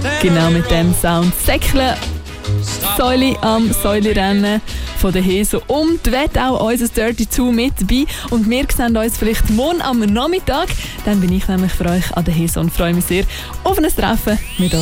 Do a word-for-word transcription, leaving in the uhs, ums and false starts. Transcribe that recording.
Genau mit dem Sound. Säckle, Säule am Säulerennen von der Heso. Und wird auch unser Dirty zwei mit dabei. Und wir sehen uns vielleicht morgen am Nachmittag. Dann bin ich nämlich für euch an der Heso und freue mich sehr auf ein Treffen mit euch.